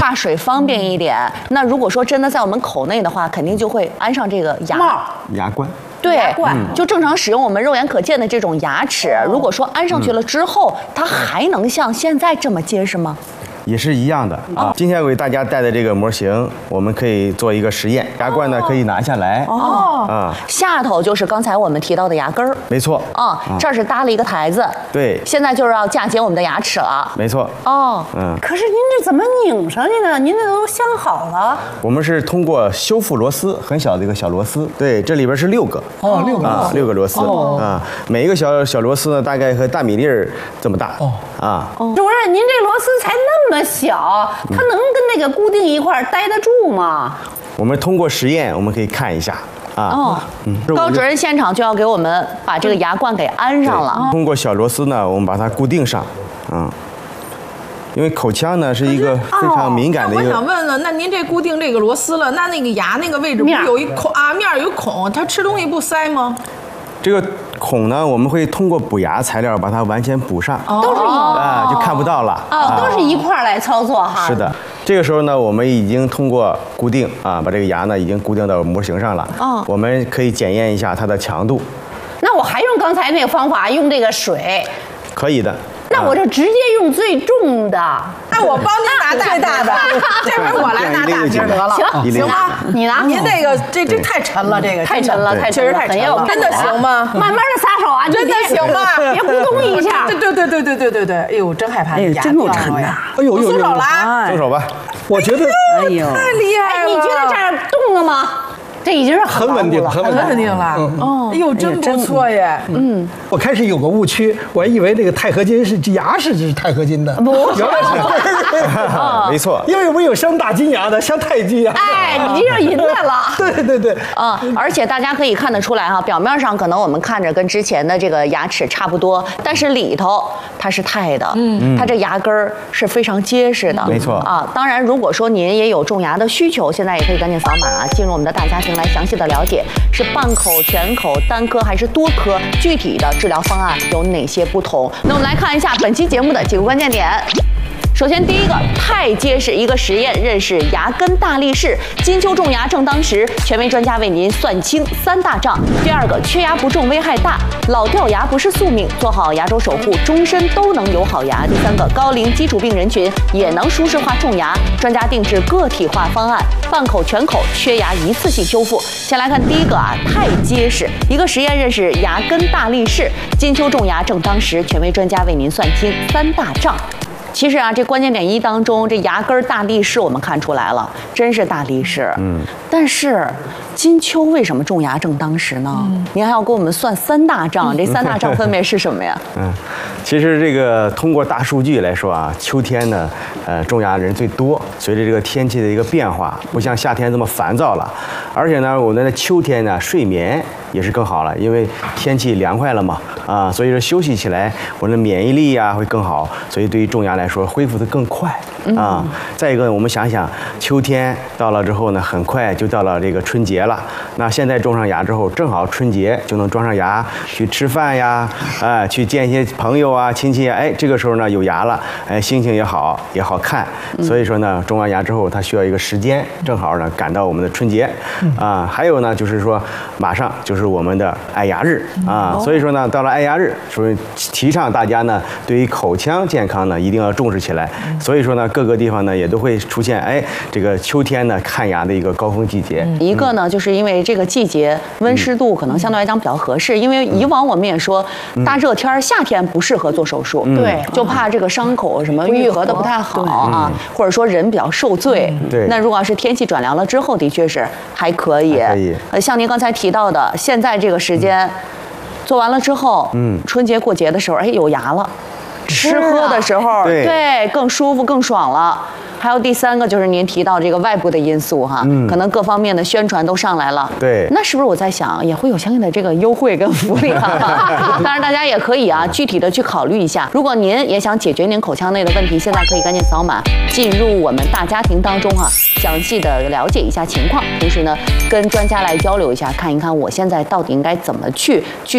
挂水方便一点。那如果说真的在我们口内的话，肯定就会安上这个牙冠。 对，就正常使用我们肉眼可见的这种牙齿。如果说安上去了之后，它还能像现在这么结实吗？ 也是一样的啊。今天我给大家带的这个模型，我们可以做一个实验。牙冠呢可以拿下来下头就是刚才我们提到的牙根儿。 没错这儿是搭了一个台子。 对， 现在就是要嫁接我们的牙齿了。 没错。 可是您这怎么拧上去呢？您这都镶好了。 我们是通过修复螺丝，很小的一个小螺丝。对，这里边是6个。6个螺丝每一个小螺丝呢，大概和大米粒儿这么大。 主任，您这螺丝才那么小，它能跟那个固定一块待得住吗？ 我们通过实验，我们可以看一下高主任现场就要给我们把这个牙冠给安上了。 通过小螺丝呢，我们把它固定上，因为口腔呢是一个非常敏感的一个。 我想问了，那您这固定这个螺丝了，那个牙那个位置不有一孔面有孔，它吃东西不塞吗？ 这个孔呢，我们会通过补牙材料把它完全补上， 都是就看不到了。 都是一块儿来操作哈。 是的，这个时候呢，我们已经通过固定把这个牙呢已经固定到模型上了。我们可以检验一下它的强度。 那我还用刚才那个方法，用这个水？ 可以的。 那我就直接用最重的。 那我帮您拿最大的，这回我来拿大瓶得了。 行吗？你拿。 您这太沉了，这个太沉了， 确实太沉了。真的行吗？ 慢慢的撒手啊， 真的行吗？ 别咕咚一下。 对，哎呦，真害怕牙真够沉的。 哎呦，松手了啊！ 松手吧。 我觉得， 哎呦，太厉害了！ 你觉得这儿动了吗？这已经是很稳定了， 很稳定了。哎呦，真不错耶。 我开始有个误区，我还以为这个钛合金是牙是钛合金的，原来是没错。 因为我们有镶大金牙的，镶钛金牙。 你这是银的了。 对。 而且大家可以看得出来哈，表面上可能我们看着跟之前的这个牙齿差不多，但是里头它是钛的。它这牙根儿是非常结实的。 没错。 当然，如果说您也有种牙的需求，现在也可以赶紧扫码进入我们的大家庭来详细的了解，是半口、全口、单颗还是多颗，具体的治疗方案有哪些不同？那我们来看一下本期节目的几个关键点。首先，第一个，太结实，一个实验认识牙根大力士。金秋种牙正当时，权威专家为您算清3大账。第二个，缺牙不重危害大，老掉牙不是宿命，做好牙周守护，终身都能有好牙。第三个，高龄基础病人群也能舒适化种牙，专家定制个体化方案，半口全口缺牙一次性修复。先来看第一个太结实，一个实验认识牙根大力士。金秋种牙正当时，权威专家为您算清3大账。其实这关键点1当中，这牙根大力士我们看出来了，真是大力士。但是金秋为什么种牙正当时呢？您还要给我们算3大账，这3大账分别是什么呀？ 其实这个通过大数据来说秋天呢，种牙人最多。随着这个天气的一个变化，不像夏天这么烦躁了，而且呢，我们的秋天呢，睡眠也是更好了，因为天气凉快了嘛，所以说休息起来，我们的免疫力会更好，所以对于种牙来说恢复得更快再一个，我们想想，秋天到了之后呢，很快就到了这个春节了。那现在种上牙之后，正好春节就能装上牙去吃饭呀，去见一些朋友亲戚这个时候呢有牙了，心情也好，也好看。所以说呢，种完牙之后，它需要一个时间，正好呢赶到我们的春节还有呢，就是说马上就是我们的爱牙日所以说呢，到了爱牙日，所以提倡大家呢对于口腔健康呢一定要重视起来。所以说呢，各个地方呢也都会出现这个秋天呢看牙的一个高峰季节。 一个呢，就是因为这个季节温湿度可能相对来讲比较合适，因为以往我们也说大热天夏天不适合做手术， 对， 就怕这个伤口什么愈合的不太好或者说人比较受罪。 对， 那如果要是天气转凉了之后，的确是还可以。像您刚才提到的，现在这个时间做完了之后，春节过节的时候，有牙了，吃喝的时候，对，更舒服更爽了。还有第三个就是您提到这个外部的因素可能各方面的宣传都上来了。 对， 那是不是我在想也会有相应的这个优惠跟福利当然大家也可以具体的去考虑一下。如果您也想解决您口腔内的问题，现在可以赶紧扫码进入我们大家庭当中详细的了解一下情况，同时呢跟专家来交流一下，看一看我现在到底应该怎么去